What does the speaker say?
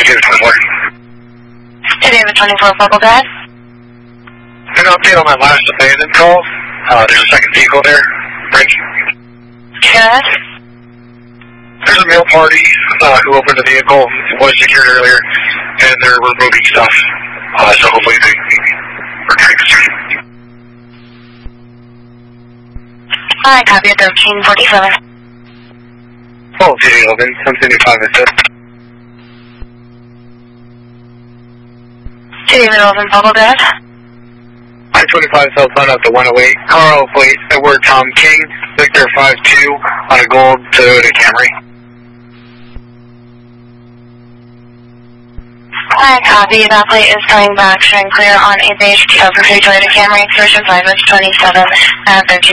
David 24. Hey, David 24, Purple Dad. An update on my last abandoned call. There's a second vehicle there. Rick. Yes? There's a male party who opened the vehicle. It was secured earlier, and they're removing stuff. So hopefully they retrieve it. Alright, copy at 1347. Oh, T11, 1075 is it. David 11, Purple Dad. I-25 southbound up to 108. Carl plate, Edward Tom King, Victor 52 on a gold Toyota Camry. Alright, copy. That plate is coming back, showing clear on a beige 2003 Toyota Camry, version 5 27 at 13.